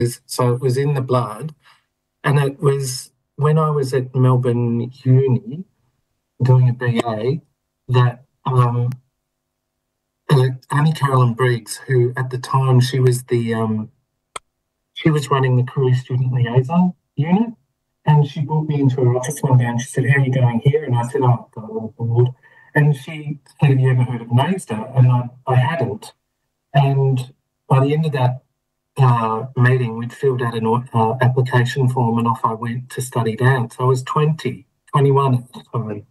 So it was in the blood. And it was when I was at Melbourne Uni doing a BA that Annie Carolyn Briggs, who at the time she was running the career student liaison unit, and she brought me into her office one day and she said, "How are you going here?" And I said, "Oh, I've got a little bored." And she said, "Have you ever heard of NAISDA?" And I hadn't. And by the end of that meeting, we'd filled out an application form and off I went to study dance. I was 21 at the time.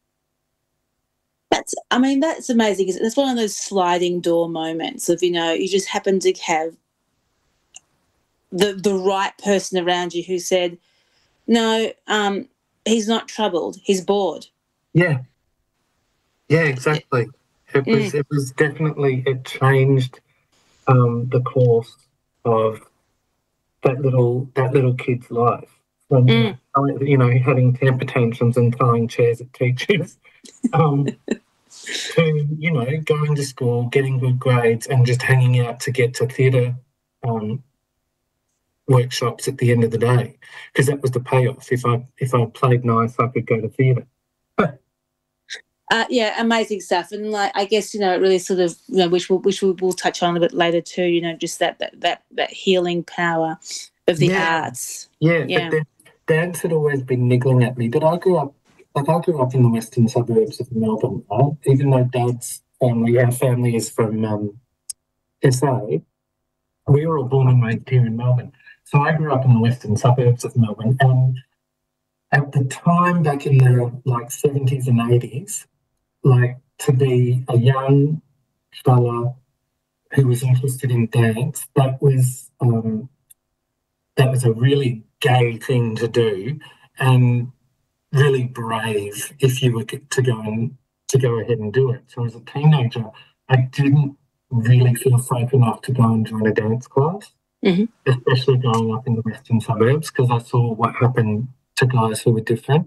That's amazing. It's one of those sliding door moments of, you just happen to have the right person around you who said, no, he's not troubled, he's bored. Yeah, exactly. It was definitely, it changed the course of that little kid's life from having temper tantrums and throwing chairs at teachers to going to school, getting good grades, and just hanging out to get to theatre workshops at the end of the day, because that was the payoff. If I played nice, I could go to theatre. Yeah, amazing stuff. And I guess, it really sort of, which we'll touch on a bit later too, just that healing power of the arts. Yeah. But dance had always been niggling at me. But I grew up in the western suburbs of Melbourne, right? Even though our family is from SA, we were all born and raised here in Melbourne. So I grew up in the western suburbs of Melbourne, and at the time, back in the 70s and 80s, to be a young fella who was interested in dance, that was a really gay thing to do, and really brave if you were to go ahead and do it. So as a teenager, I didn't really feel safe enough to go and join a dance class, especially growing up in the western suburbs, because I saw what happened to guys who were different.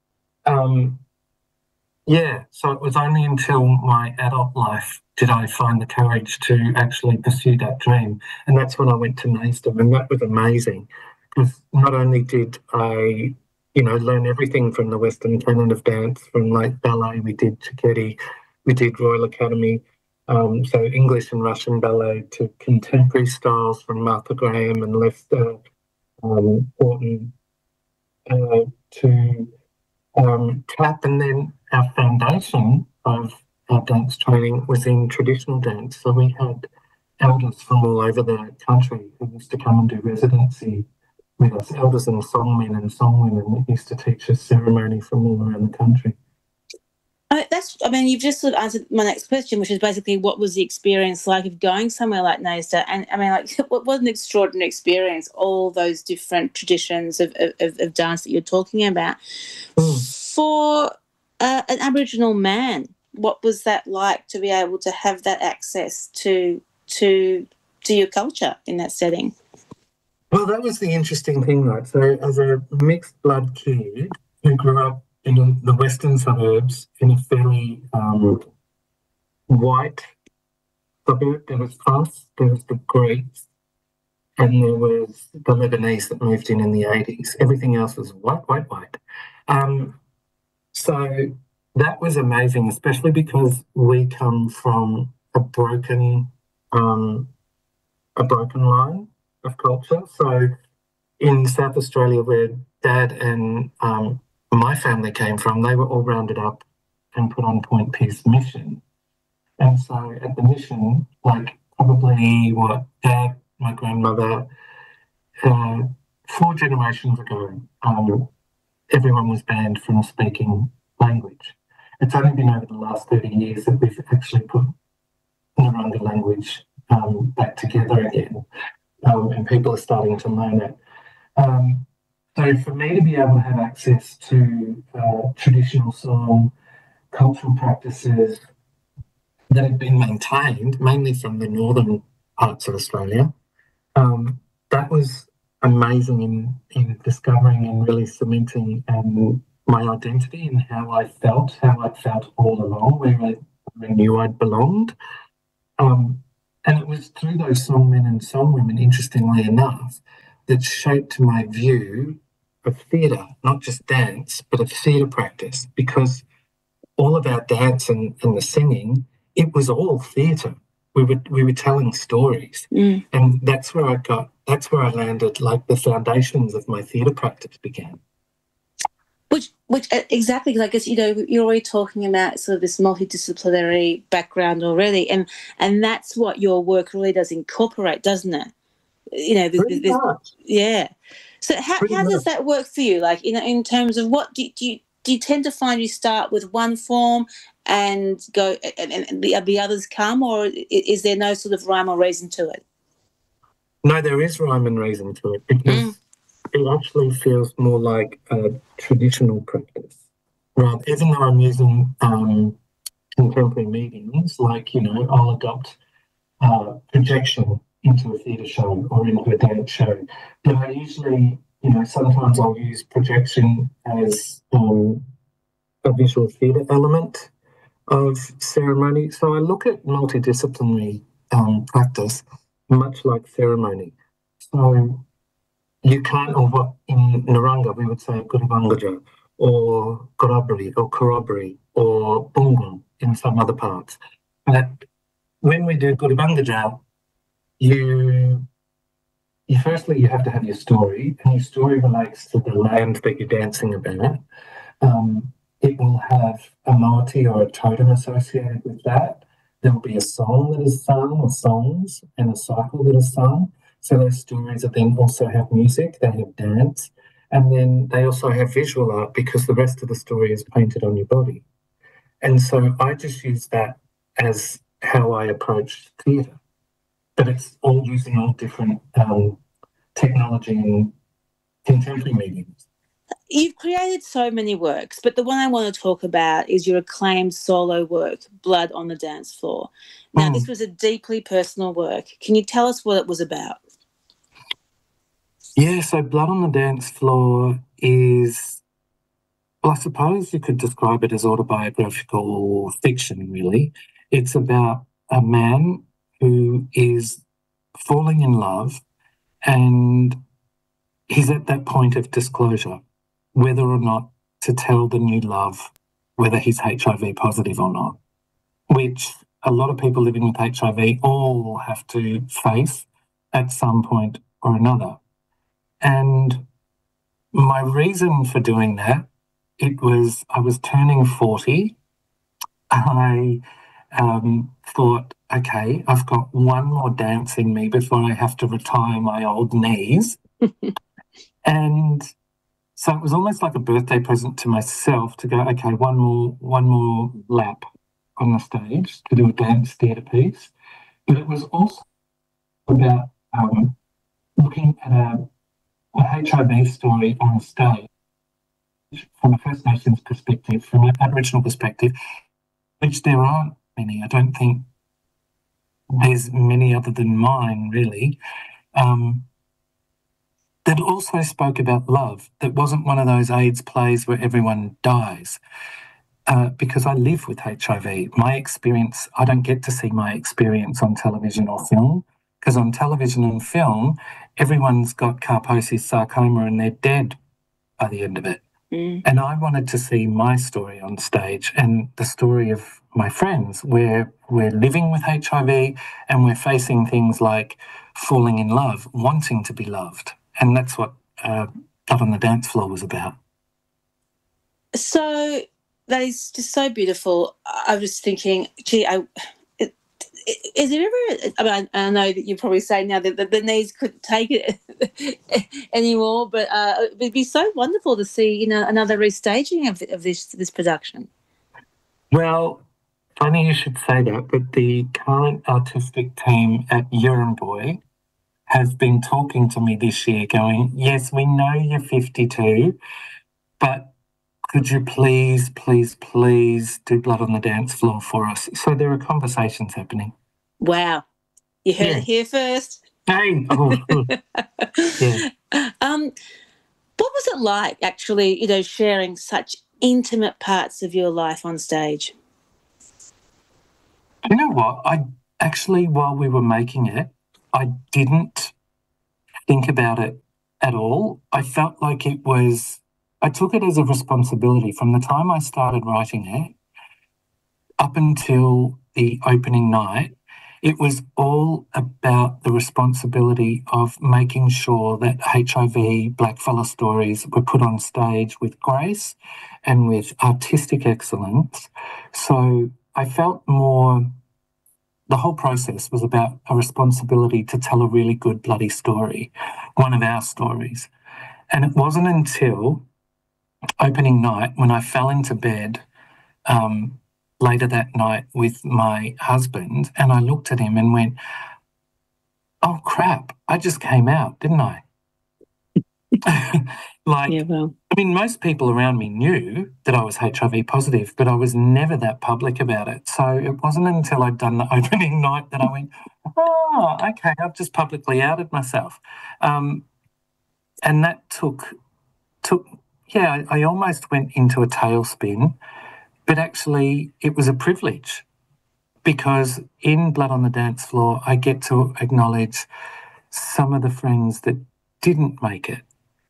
So it was only until my adult life did I find the courage to actually pursue that dream. And that's when I went to NAISDA, and that was amazing, because not only did I, learn everything from the Western canon of dance, from ballet, we did Cecchetti, we did Royal Academy, so English and Russian ballet, to contemporary styles from Martha Graham and Lester Horton, to tap, and then our foundation of our dance training was in traditional dance. So we had elders from all over the country who used to come and do residency with us, elders and songmen and songwomen that used to teach us ceremony from all around the country. You've just sort of answered my next question, which is basically what was the experience like of going somewhere like NAISDA? And what an extraordinary experience, all those different traditions of dance that you're talking about. For an Aboriginal man, what was that like to be able to have that access to your culture in that setting? Well, that was the interesting thing, right? So as a mixed blood kid who grew up in the western suburbs in a fairly white suburb, there was us, there was the Greeks, and there was the Lebanese that moved in the 80s. Everything else was white. So that was amazing, especially because we come from a broken line of culture. So in South Australia, where Dad and my family came from, they were all rounded up and put on Point Pearce Mission. And so at the mission, probably Dad, my grandmother, 4 generations ago, everyone was banned from speaking language. It's only been over the last 30 years that we've actually put Narungga language back together again, and people are starting to learn it. So for me to be able to have access to traditional song, cultural practices that have been maintained mainly from the northern parts of Australia, that was amazing in discovering and really cementing my identity and how I felt all along, where I knew I'd belonged. And it was through those songmen and songwomen, interestingly enough, that shaped my view of theatre, not just dance, but of theatre practice, because all of our dance and the singing, it was all theatre. We were telling stories. And that's where I landed, like the foundations of my theatre practice began. Which exactly, because I guess, you're already talking about sort of this multidisciplinary background already, and that's what your work really does incorporate, doesn't it? Pretty much. Yeah. So how does that work for you? Like, in terms of what do you tend to find you start with one form and go and the others come, or is there no sort of rhyme or reason to it? No, there is rhyme and reason to it, because it actually feels more like a traditional practice. Right, even though I'm using contemporary mediums, like, I'll adopt projection into a theatre show or into a dance show. But I usually, sometimes I'll use projection as a visual theatre element of ceremony. So I look at multidisciplinary practice much like ceremony. So you can't, or what in Naranga we would say Guruvangara, or Corroboree, or Corroboree, or Bungun in some other parts. But when we do Guruvangara, you firstly you have to have your story, and your story relates to the land that you're dancing about. It will have a moiety or a totem associated with that. There will be a song that is sung, or songs, and a cycle that is sung. So those stories then also have music, they have dance, and then they also have visual art, because the rest of the story is painted on your body. And so I just use that as how I approach theatre. But it's all using all different technology and contemporary mediums. You've created so many works, but the one I want to talk about is your acclaimed solo work, Blood on the Dance Floor. Now, this was a deeply personal work. Can you tell us what it was about? Yeah, so Blood on the Dance Floor is, well, I suppose you could describe it as autobiographical fiction, really. It's about a man who is falling in love, and he's at that point of disclosure, whether or not to tell the new love whether he's HIV positive or not, which a lot of people living with HIV all have to face at some point or another. And my reason for doing that, I was turning 40. I thought, okay, I've got one more dance in me before I have to retire my old knees. And so it was almost like a birthday present to myself to go, okay, one more lap on the stage to do a dance theatre piece. But it was also about looking at a HIV story on stage from a First Nations perspective, from an Aboriginal perspective, which there aren't many. I don't think there's many other than mine, really. That also spoke about love. That wasn't one of those AIDS plays where everyone dies. Because I live with HIV. My experience, I don't get to see my experience on television or film, because on television and film, everyone's got Kaposi's sarcoma and they're dead by the end of it. And I wanted to see my story on stage and the story of my friends, where we're living with HIV and we're facing things like falling in love, wanting to be loved. And that's what Blood on the Dance Floor was about. So that is just so beautiful. I was thinking, gee, is it ever, I mean, I know that you're probably saying now that the knees couldn't take it anymore, but it'd be so wonderful to see, another restaging of this production. Well, funny you should say that, but the current artistic team at Yurumboy has been talking to me this year going, yes, we know you're 52, but could you please do Blood on the Dance Floor for us? So there are conversations happening. Wow. You heard it here first. Hey. Oh, yeah. What was it like actually, sharing such intimate parts of your life on stage? You know what? actually, while we were making it, I didn't think about it at all. I felt like I took it as a responsibility from the time I started writing it up until the opening night. It was all about the responsibility of making sure that HIV blackfella stories were put on stage with grace and with artistic excellence. So I felt the whole process was about a responsibility to tell a really good bloody story, one of our stories. And it wasn't until opening night when I fell into bed later that night with my husband, and I looked at him and went, oh crap, I just came out, didn't I? Most people around me knew that I was HIV positive, but I was never that public about it. So it wasn't until I'd done the opening night that I went, oh, okay, I've just publicly outed myself. And that I almost went into a tailspin. But actually, it was a privilege because in Blood on the Dance Floor, I get to acknowledge some of the friends that didn't make it,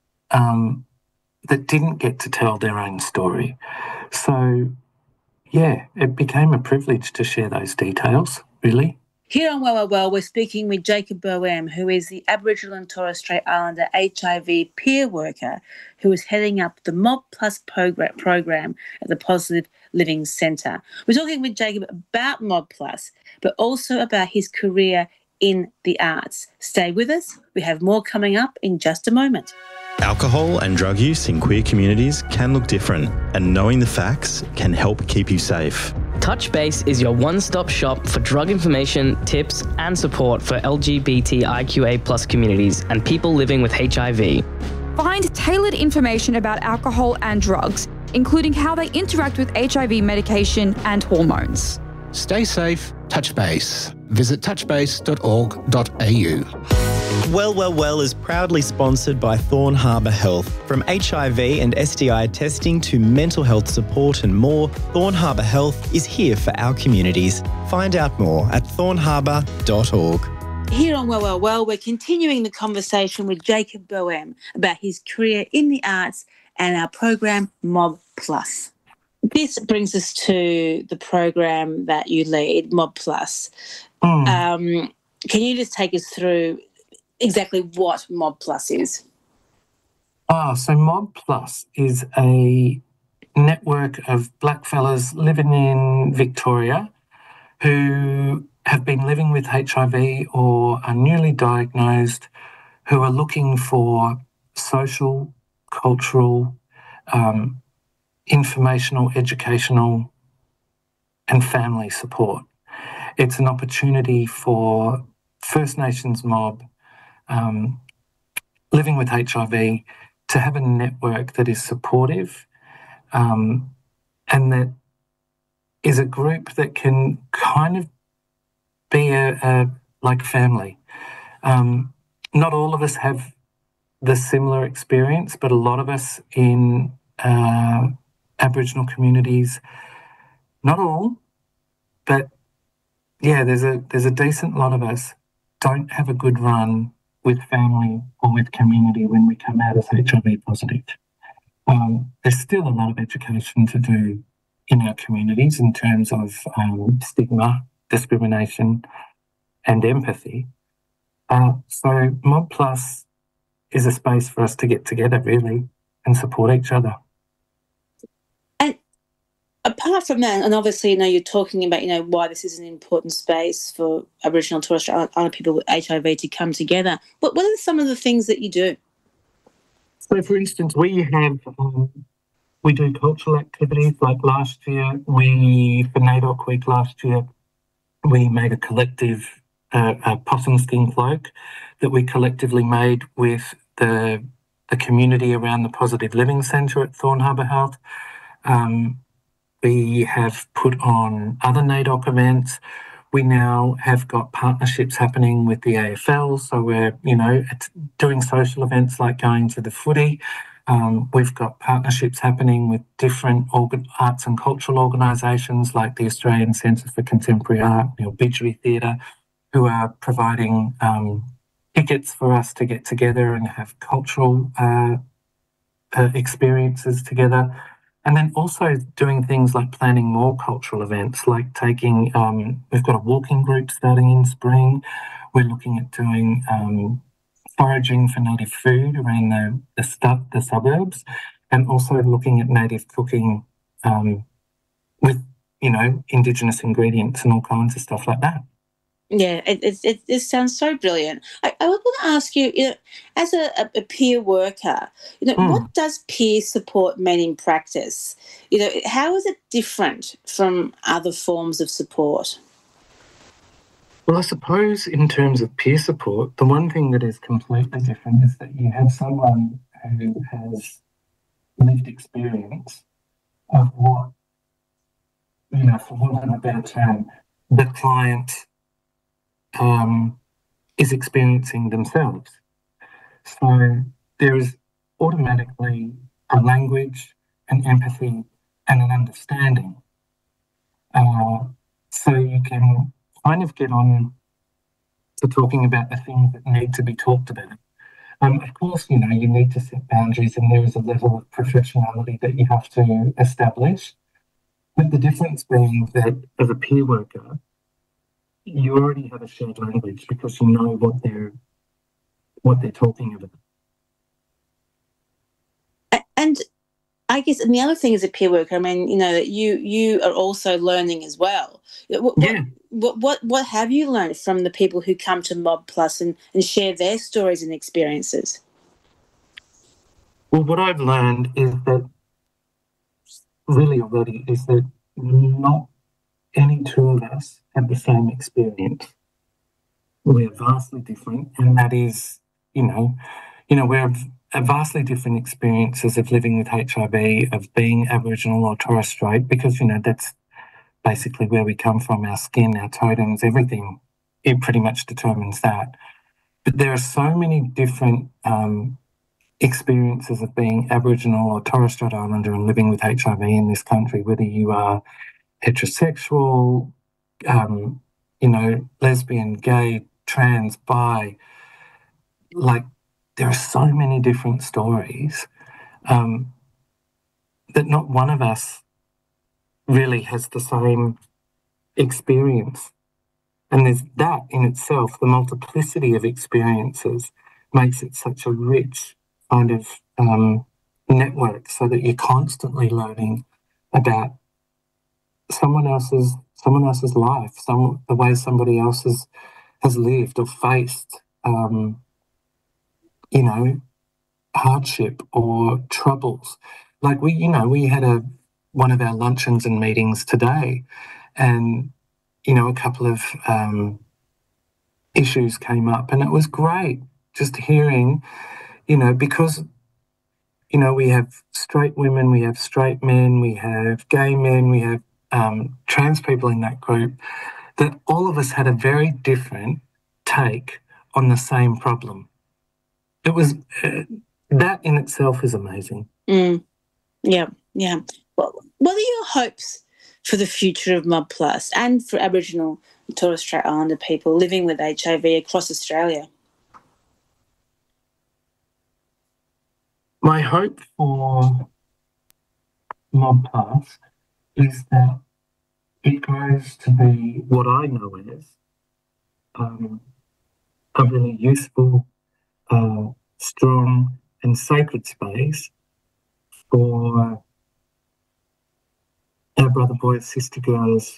that didn't get to tell their own story. So, yeah, it became a privilege to share those details, really. Here on Well, we're speaking with Jacob Boehm, who is the Aboriginal and Torres Strait Islander HIV peer worker who is heading up the Mob Plus program at the Positive Living Centre. We're talking with Jacob about Mob Plus, but also about his career in the arts. Stay with us. We have more coming up in just a moment. Alcohol and drug use in queer communities can look different, and knowing the facts can help keep you safe. Touchbase is your one-stop shop for drug information, tips and support for LGBTIQA+ communities and people living with HIV. Find tailored information about alcohol and drugs, including how they interact with HIV medication and hormones. Stay safe, Touchbase. Visit touchbase.org.au. Well is proudly sponsored by Thorn Harbour Health. From HIV and STI testing to mental health support and more, Thorn Harbour Health is here for our communities. Find out more at thornharbour.org. Here on Well, we're continuing the conversation with Jacob Boehm about his career in the arts and our program Mob Plus. This brings us to the program that you lead, Mob Plus. Can you just take us through exactly what Mob Plus is? So Mob Plus is a network of black fellas living in Victoria who have been living with HIV or are newly diagnosed, who are looking for social, cultural, informational, educational and family support. It's an opportunity for First Nations mob living with HIV to have a network that is supportive and that is a group that can kind of be like family. Not all of us have the similar experience, but a lot of us in Aboriginal communities, not all, but yeah, there's a decent lot of us don't have a good run with family or with community when we come out as HIV positive. There's still a lot of education to do in our communities in terms of stigma, discrimination and empathy. So Mob Plus is a space for us to get together really and support each other. And apart from that, and obviously, you're talking about, why this is an important space for Aboriginal and Torres Strait Islander people with HIV to come together. What are some of the things that you do? So, for instance, we do cultural activities. Like last year, for NAIDOC Week last year, we made a collective possum skin cloak that we collectively made with the community around the Positive Living Centre at Thorn Harbour Health. We have put on other NAIDOC events. We now have got partnerships happening with the AFL, so we're, doing social events like going to the footy. We've got partnerships happening with different arts and cultural organisations like the Australian Centre for Contemporary Art, the Obituary Theatre, who are providing tickets for us to get together and have cultural experiences together. And then also doing things like planning more cultural events, like we've got a walking group starting in spring. We're looking at doing foraging for native food around the suburbs, and also looking at native cooking with, Indigenous ingredients and all kinds of stuff like that. Yeah, it sounds so brilliant. I want to ask you, as a peer worker, what does peer support mean in practice? How is it different from other forms of support? Well, I suppose in terms of peer support, the one thing that is completely different is that you have someone who has lived experience of what, for want of a better term, the client is experiencing themselves. So there is automatically a language, an empathy, and an understanding. So you can kind of get on to talking about the things that need to be talked about. Of course, you need to set boundaries, and there is a level of professionality that you have to establish. But the difference being that as a peer worker, you already have a shared language because you know what they're talking about. And I guess, and the other thing as a peer worker, that you are also learning as well. What have you learned from the people who come to Mob Plus and share their stories and experiences? Well, what I've learned is that not any two of us have the same experience. We're vastly different, and that is, we have vastly different experiences of living with HIV, of being Aboriginal or Torres Strait, because, that's basically where we come from, our skin, our totems, everything. It pretty much determines that. But there are so many different experiences of being Aboriginal or Torres Strait Islander and living with HIV in this country, whether you are heterosexual, lesbian, gay, trans, bi. Like, there are so many different stories that not one of us really has the same experience. And there's that in itself, the multiplicity of experiences makes it such a rich kind of network, so that you're constantly learning about someone else's life, the way somebody else has lived or faced, hardship or troubles. Like we had one of our luncheons and meetings today, and a couple of issues came up, and it was great just hearing, because we have straight women, we have straight men, we have gay men, we have trans people in that group, that all of us had a very different take on the same problem. It was that in itself is amazing. Yeah. Well, what are your hopes for the future of Mob Plus and for Aboriginal and Torres Strait Islander people living with HIV across Australia? My hope for Mob Plus is that it grows to be what I know as a really useful, strong and sacred space for our brother boys, sister girls,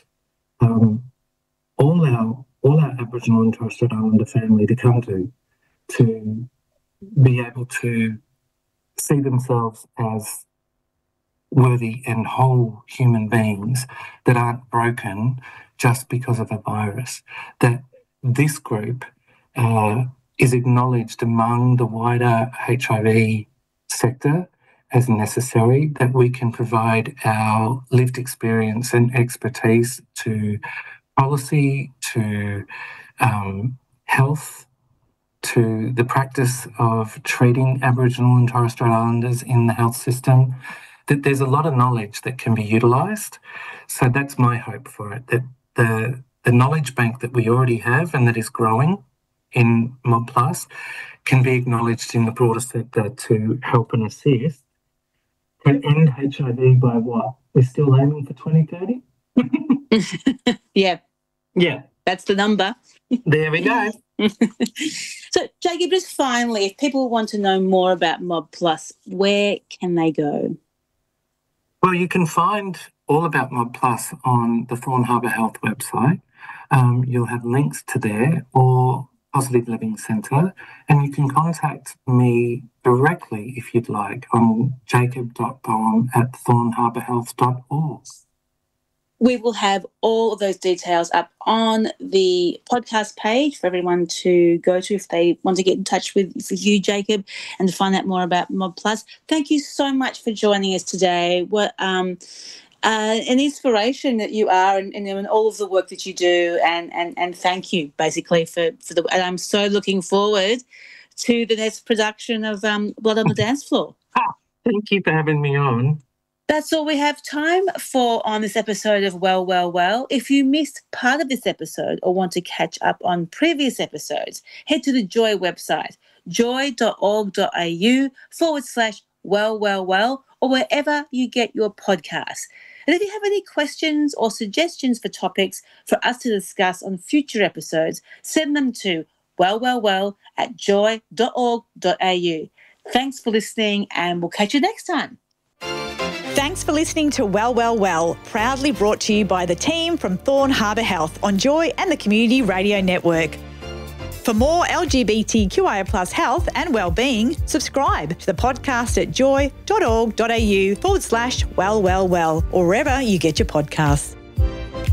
all our Aboriginal and Torres Strait Islander family to come to be able to see themselves as worthy and whole human beings that aren't broken just because of a virus. That this group is acknowledged among the wider HIV sector as necessary, that we can provide our lived experience and expertise to policy to health to the practice of treating Aboriginal and Torres Strait Islanders in the health system, that there's a lot of knowledge that can be utilised. So that's my hope for it, that the knowledge bank that we already have and that is growing in Mob Plus can be acknowledged in the broader sector to help and assist to end HIV by what? We're still aiming for 2030? Yeah. Yeah. That's the number. There we go. So, Jacob, just finally, if people want to know more about Mob Plus, where can they go? Well, you can find all about Mob Plus on the Thorn Harbour Health website. You'll have links to there or Positive Living Centre, and you can contact me directly if you'd like on jacob.boehm@thornharbourhealth.org. We will have all of those details up on the podcast page for everyone to go to if they want to get in touch with you, Jacob, and to find out more about Mob Plus. Thank you so much for joining us today. What an inspiration that you are, and all of the work that you do, and thank you basically for the. And I'm so looking forward to the next production of Blood on the Dance Floor. Thank you for having me on. That's all we have time for on this episode of Well, Well, Well. If you missed part of this episode or want to catch up on previous episodes, head to the Joy website, joy.org.au/Well, Well, Well, or wherever you get your podcasts. And if you have any questions or suggestions for topics for us to discuss on future episodes, send them to wellwellwell@joy.org.au. Thanks for listening, and we'll catch you next time. Thanks for listening to Well, Well, Well, proudly brought to you by the team from Thorn Harbour Health on Joy and the Community Radio Network. For more LGBTQIA+ health and wellbeing, subscribe to the podcast at joy.org.au/Well, Well, Well, or wherever you get your podcasts.